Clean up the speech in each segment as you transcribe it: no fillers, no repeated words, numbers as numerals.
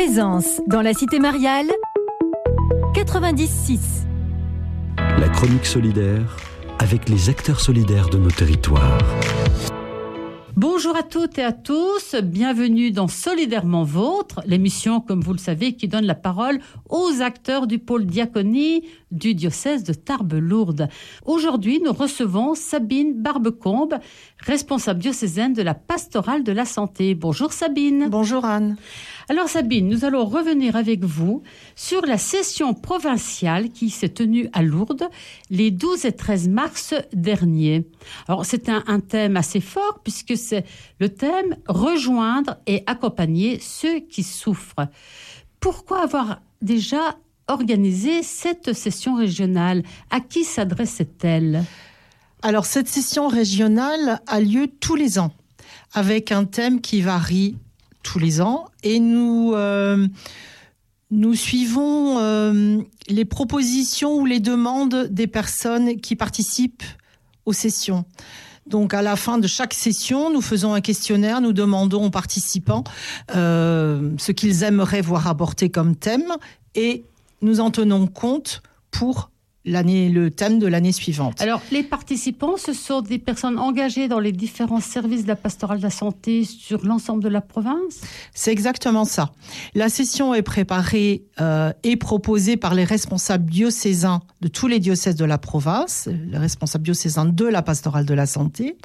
Présence dans la Cité Mariale, 90.6. La chronique solidaire avec les acteurs solidaires de nos territoires. Bonjour à toutes et à tous, bienvenue dans Solidairement Vôtre, l'émission, comme vous le savez, qui donne la parole aux acteurs du pôle diaconie du diocèse de Tarbes-Lourdes. Aujourd'hui, nous recevons Sabine Barbecombe, responsable diocésaine de la pastorale de la santé. Bonjour Sabine. Bonjour Anne. Alors Sabine, nous allons revenir avec vous sur la session provinciale qui s'est tenue à Lourdes les 12 et 13 mars dernier. Alors c'est un thème assez fort puisque c'est le thème « Rejoindre et accompagner ceux qui souffrent ». Pourquoi avoir déjà organisé cette session régionale? À qui s'adressait-elle? Alors cette session régionale a lieu tous les ans avec un thème qui varie tous les ans et nous suivons les propositions ou les demandes des personnes qui participent aux sessions. Donc à la fin de chaque session, nous faisons un questionnaire, nous demandons aux participants ce qu'ils aimeraient voir abordé comme thème et nous en tenons compte pour le thème de l'année suivante. Alors, les participants, ce sont des personnes engagées dans les différents services de la pastorale de la santé sur l'ensemble de la province? C'est exactement ça. La session est préparée et proposée par les responsables diocésains de tous les diocèses de la province, les responsables diocésains de la pastorale de la santé.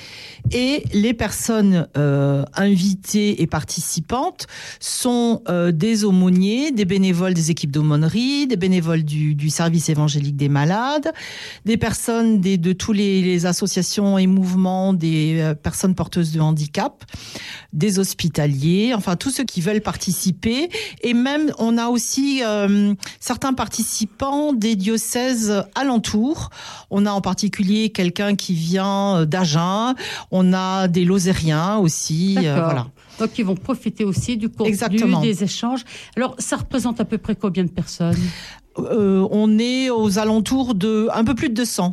Et les personnes invitées et participantes sont des aumôniers, des bénévoles des équipes d'aumônerie, des bénévoles du service évangélique des malades, des personnes de tous les associations et mouvements des personnes porteuses de handicap, des hospitaliers, enfin tous ceux qui veulent participer. Et même, on a aussi certains participants des diocèses alentours. On a en particulier quelqu'un qui vient d'Agen. On a des Lozériens aussi. Voilà. Donc, ils vont profiter aussi du contenu, des échanges. Alors, ça représente à peu près combien de personnes? On est aux alentours de un peu plus de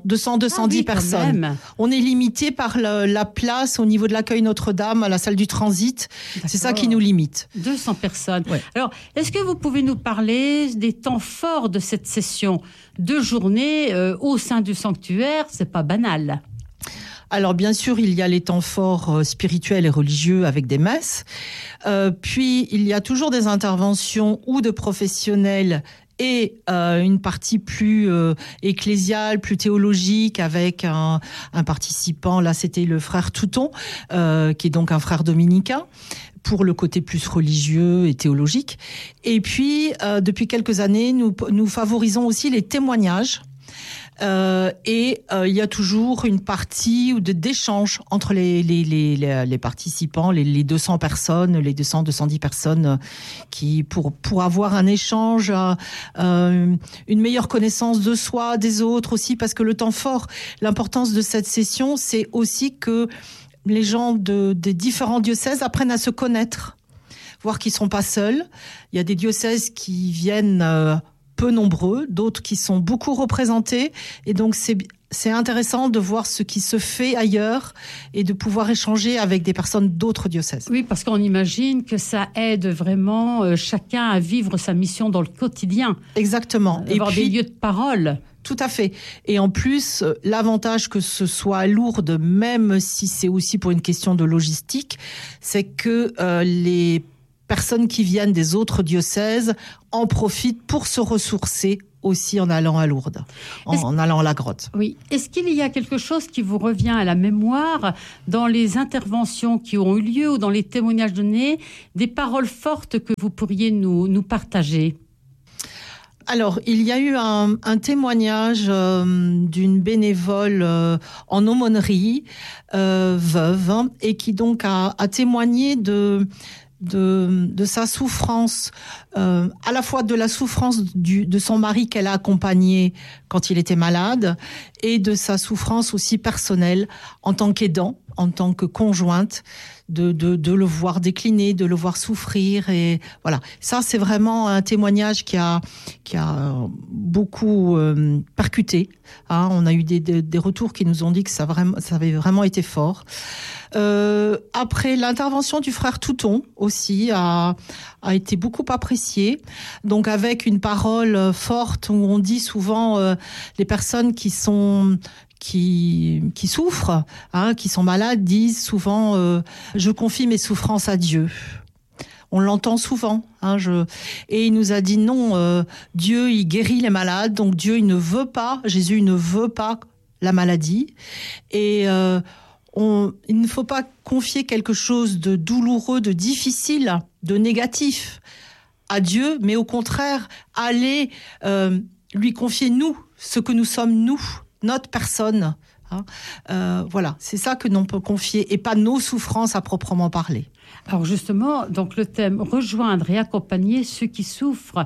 210 personnes. Même. On est limité par la place au niveau de l'accueil Notre-Dame à la salle du transit. D'accord. C'est ça qui nous limite. 200 personnes. Ouais. Alors, est-ce que vous pouvez nous parler des temps forts de cette session? 2 journées au sein du sanctuaire, c'est pas banal. Alors bien sûr, il y a les temps forts spirituels et religieux avec des messes. Puis il y a toujours des interventions ou de professionnels et une partie plus ecclésiale, plus théologique avec un participant. Là, c'était le frère Touton, qui est donc un frère dominicain, pour le côté plus religieux et théologique. Et puis, depuis quelques années, nous favorisons aussi les témoignages. Il y a toujours une partie d'échange entre les participants, les 200 personnes, les 210 personnes qui pour avoir un échange, une meilleure connaissance de soi, des autres aussi, parce que le temps fort, l'importance de cette session, c'est aussi que les gens des différents diocèses apprennent à se connaître, voir qu'ils ne sont pas seuls. Il y a des diocèses qui viennent peu nombreux, d'autres qui sont beaucoup représentés, et donc c'est intéressant de voir ce qui se fait ailleurs et de pouvoir échanger avec des personnes d'autres diocèses. Oui, parce qu'on imagine que ça aide vraiment chacun à vivre sa mission dans le quotidien. Exactement. Avoir des lieux de parole. Tout à fait. Et en plus, l'avantage que ce soit à Lourdes, même si c'est aussi pour une question de logistique, c'est que les personnes qui viennent des autres diocèses en profitent pour se ressourcer aussi en allant à Lourdes, en allant à la grotte. Oui. Est-ce qu'il y a quelque chose qui vous revient à la mémoire dans les interventions qui ont eu lieu ou dans les témoignages donnés, des paroles fortes que vous pourriez nous partager? Alors, il y a eu un témoignage d'une bénévole en aumônerie, veuve, et qui donc a témoigné de sa souffrance, à la fois de la souffrance de son mari qu'elle a accompagné quand il était malade, et de sa souffrance aussi personnelle en tant qu'aidant, en tant que conjointe, de le voir décliner, de le voir souffrir. Et voilà, ça c'est vraiment un témoignage qui a beaucoup percuté. Hein. On a eu des retours qui nous ont dit que ça avait vraiment été fort. Après, l'intervention du frère Touton aussi a été beaucoup appréciée. Donc avec une parole forte où on dit souvent les personnes qui souffrent, hein, qui sont malades, disent souvent je confie mes souffrances à Dieu. On l'entend souvent. Hein, et il nous a dit non, Dieu il guérit les malades, donc Dieu il ne veut pas, Jésus il ne veut pas la maladie. Et il ne faut pas confier quelque chose de douloureux, de difficile, de négatif à Dieu, mais au contraire, aller lui confier nous, ce que nous sommes nous, notre personne. Hein. Voilà, c'est ça que l'on peut confier et pas nos souffrances à proprement parler. Alors justement, donc le thème rejoindre et accompagner ceux qui souffrent.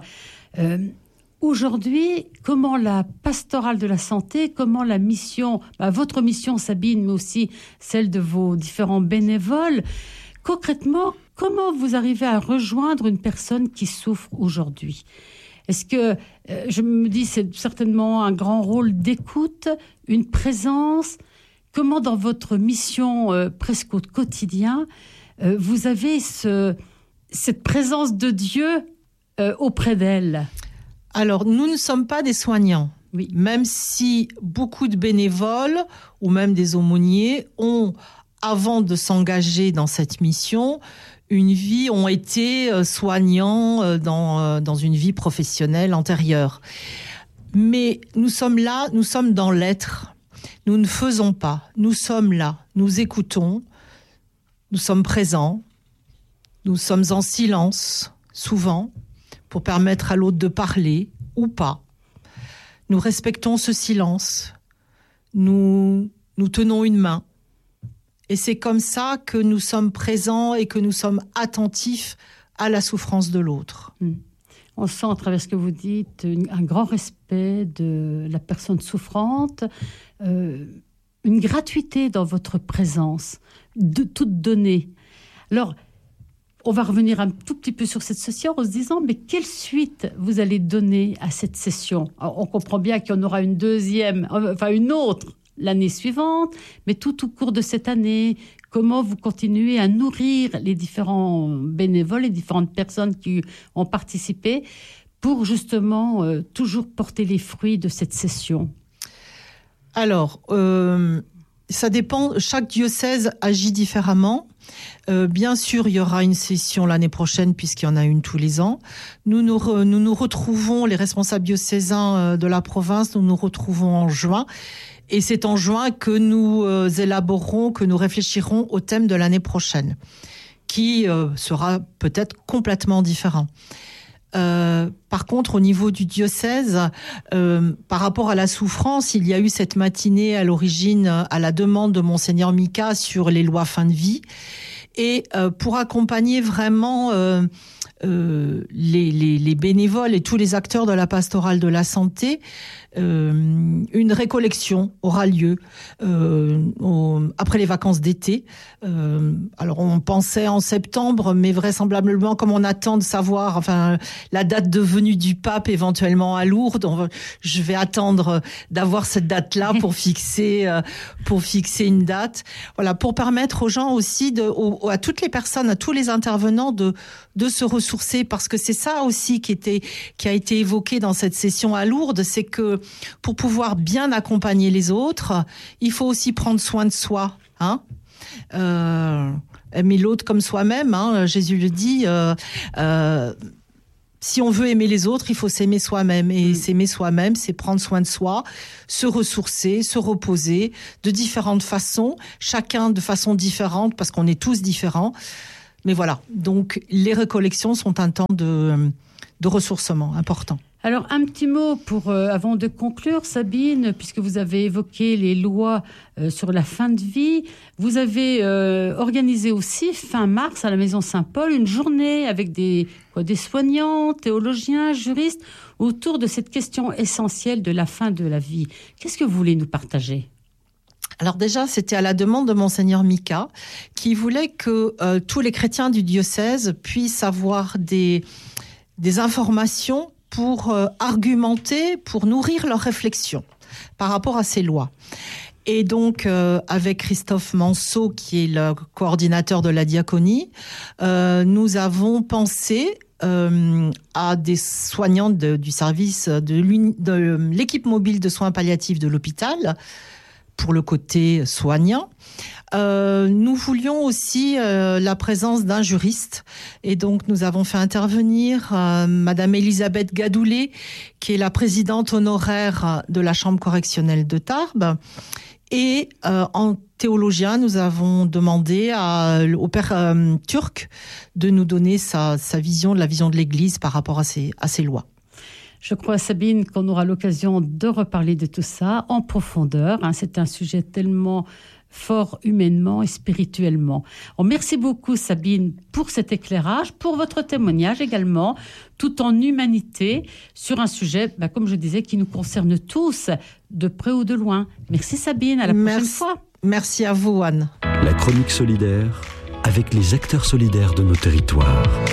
Aujourd'hui, comment la pastorale de la santé, comment la mission, votre mission Sabine, mais aussi celle de vos différents bénévoles, concrètement, comment vous arrivez à rejoindre une personne qui souffre aujourd'hui ? Est-ce que, je me dis, c'est certainement un grand rôle d'écoute, une présence. Comment dans votre mission presque au quotidien, vous avez cette présence de Dieu auprès d'elle ? Alors, nous ne sommes pas des soignants. Oui. Même si beaucoup de bénévoles ou même des aumôniers ont, avant de s'engager dans cette mission, ont été soignants dans une vie professionnelle antérieure. Mais nous sommes là, nous sommes dans l'être. Nous ne faisons pas. Nous sommes là. Nous écoutons. Nous sommes présents. Nous sommes en silence, souvent, pour permettre à l'autre de parler ou pas. Nous respectons ce silence. Nous tenons une main. Et c'est comme ça que nous sommes présents et que nous sommes attentifs à la souffrance de l'autre. On sent, à travers ce que vous dites, un grand respect de la personne souffrante, une gratuité dans votre présence, de toute donnée. Alors, on va revenir un tout petit peu sur cette session en se disant, mais quelle suite vous allez donner à cette session ? Alors, on comprend bien qu'il y en aura une autre l'année suivante, mais tout au cours de cette année, comment vous continuez à nourrir les différents bénévoles, les différentes personnes qui ont participé pour justement toujours porter les fruits de cette session ? Alors, ça dépend, chaque diocèse agit différemment. Bien sûr, il y aura une session l'année prochaine puisqu'il y en a une tous les ans. Nous nous retrouvons, les responsables diocésains de la province, nous nous retrouvons en juin. Et c'est en juin que nous élaborerons, que nous réfléchirons au thème de l'année prochaine, qui sera peut-être complètement différent. Par contre, au niveau du diocèse, par rapport à la souffrance, il y a eu cette matinée à l'origine, à la demande de Monseigneur Mika sur les lois fin de vie. Et pour accompagner vraiment les bénévoles et tous les acteurs de la pastorale de la santé, une récollection aura lieu après les vacances d'été. Alors on pensait en septembre, mais vraisemblablement, comme on attend de savoir la date de venue du pape éventuellement à Lourdes, je vais attendre d'avoir cette date-là pour fixer une date. Voilà, pour permettre aux gens aussi, à toutes les personnes, à tous les intervenants de se ressourcer, parce que c'est ça aussi qui a été évoqué dans cette session à Lourdes, c'est que pour pouvoir bien accompagner les autres, il faut aussi prendre soin de soi, hein. Aimer l'autre comme soi-même, hein. Jésus le dit. Si on veut aimer les autres, il faut s'aimer soi-même. Et s'aimer soi-même, c'est prendre soin de soi, se ressourcer, se reposer de différentes façons, chacun de façon différente, parce qu'on est tous différents. Mais voilà, donc les récollections sont un temps de ressourcement important. Alors, un petit mot avant de conclure, Sabine, puisque vous avez évoqué les lois sur la fin de vie. Vous avez organisé aussi, fin mars, à la Maison Saint-Paul, une journée avec des soignants, théologiens, juristes, autour de cette question essentielle de la fin de la vie. Qu'est-ce que vous voulez nous partager ? Alors déjà, c'était à la demande de Monseigneur Mika, qui voulait que tous les chrétiens du diocèse puissent avoir des informations pour argumenter, pour nourrir leurs réflexions par rapport à ces lois. Et donc, avec Christophe Manceau, qui est le coordinateur de la diaconie, nous avons pensé à des soignants du service de l'équipe mobile de soins palliatifs de l'hôpital, pour le côté soignant. Nous voulions aussi la présence d'un juriste, et donc nous avons fait intervenir Madame Elisabeth Gadoulet, qui est la présidente honoraire de la Chambre correctionnelle de Tarbes. Et en théologien, nous avons demandé au père turc de nous donner sa vision, la vision de l'Église par rapport à ces lois. Je crois, Sabine, qu'on aura l'occasion de reparler de tout ça en profondeur. C'est un sujet tellement fort humainement et spirituellement. Merci beaucoup, Sabine, pour cet éclairage, pour votre témoignage également, tout en humanité, sur un sujet, comme je disais, qui nous concerne tous, de près ou de loin. Merci, Sabine, à la prochaine fois. Merci à vous, Anne. La chronique solidaire, avec les acteurs solidaires de nos territoires.